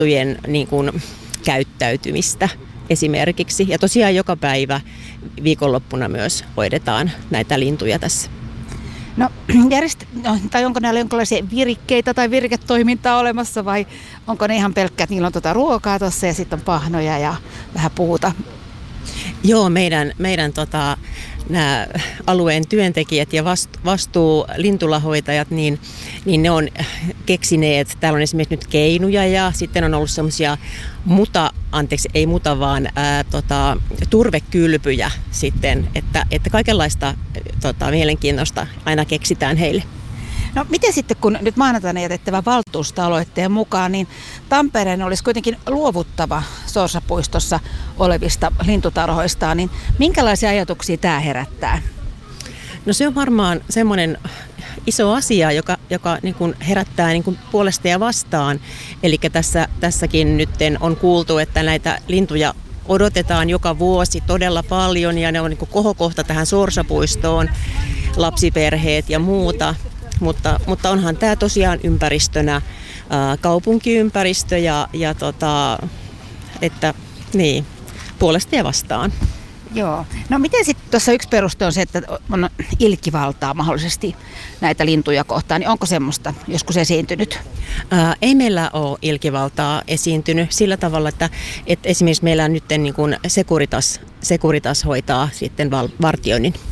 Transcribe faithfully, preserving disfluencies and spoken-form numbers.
lintujen niin kuin käyttäytymistä esimerkiksi. Ja tosiaan joka päivä viikonloppuna myös hoidetaan näitä lintuja tässä. No, järjest... no, tai onko näillä jonkinlaisia virikkeitä tai viriketoimintaa olemassa vai onko ne ihan pelkkä, että niillä on tuota ruokaa tuossa ja sitten on pahnoja ja vähän puuta? Joo, meidän, meidän tota, nämä alueen työntekijät ja vastuu lintulahoitajat, niin, niin ne on keksineet, täällä on esimerkiksi nyt keinuja ja sitten on ollut semmoisia muta, anteeksi ei muta, vaan ää, tota, turvekylpyjä sitten, että, että kaikenlaista tota, mielenkiintoista aina keksitään heille. No miten sitten, kun nyt maanantaina jätettävä valtuusto-aloitteen mukaan, niin Tampereen olisi kuitenkin luovuttava Sorsapuistossa olevista lintutarhoistaan, niin minkälaisia ajatuksia tämä herättää? No se on varmaan semmoinen iso asia, joka, joka niin kuin herättää niin kuin puolesta ja vastaan. Eli tässä, tässäkin nyt on kuultu, että näitä lintuja odotetaan joka vuosi todella paljon ja ne on niin kuin kohokohta tähän Sorsapuistoon, lapsiperheet ja muuta. Mutta, mutta onhan tämä tosiaan ympäristönä ää, kaupunkiympäristö ja, ja tota, että niin, puolesta ja vastaan. Joo. No miten sitten tuossa yksi peruste on se, että on ilkivaltaa mahdollisesti näitä lintuja kohtaan, niin onko semmoista joskus esiintynyt? Ää, ei meillä ole ilkivaltaa esiintynyt sillä tavalla, että, että esimerkiksi meillä nyt niin kuin Securitas, Securitas hoitaa sitten val, vartioinnin.